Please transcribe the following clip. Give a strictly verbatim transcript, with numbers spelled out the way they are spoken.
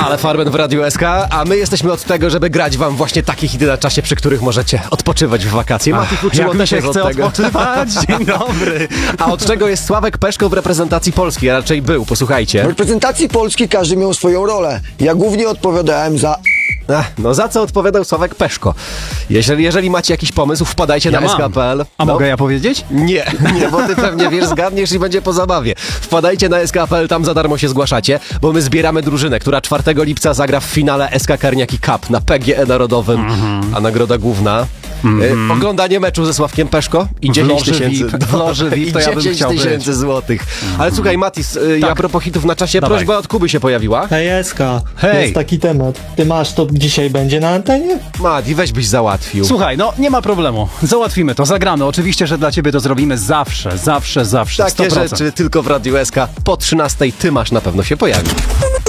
Ale Farben w Radiu S K, a my jesteśmy od tego, żeby grać wam właśnie takie hity na czasie, przy których możecie odpoczywać w wakacje. Mati Kuczyło też się jest chce od tego. odpoczywać. Dzień dobry. A od czego jest Sławek Peszko w reprezentacji Polski? A raczej był, W posłuchajcie. reprezentacji Polski każdy miał swoją rolę. Ja głównie odpowiadałem za... Ach, no za co odpowiadał Sławek Peszko? Jeżeli, jeżeli macie jakiś pomysł, wpadajcie Ja na mam. S K kropka P L. A No. mogę ja powiedzieć? Nie, nie, bo ty pewnie wiesz, zgadniesz i będzie po zabawie. Wpadajcie na S K kropka P L, tam za darmo się zgłaszacie, bo my zbieramy drużynę, która czwartego lipca zagra w finale S K Karniaki Cup na P G E Narodowym, mm-hmm. a nagroda główna mm-hmm. y, oglądanie meczu ze Sławkiem Peszko i dziesięć tysięcy. W loży V I P to ja bym chciał być. tysięcy złotych. Ale słuchaj, Matis, y, Tak. a propos hitów na czasie, Dawaj. prośba od Kuby się pojawiła. Hej, Eska, Hej. jest taki temat. Ty masz, to dzisiaj będzie na antenie? Mati, weź byś załatwił. Słuchaj, no nie ma problemu. Załatwimy to, zagramy. Oczywiście, że dla ciebie to zrobimy zawsze, zawsze, zawsze. Takie sto procent. rzeczy tylko w Radiu S K po trzynastej ty masz na pewno się pojawi.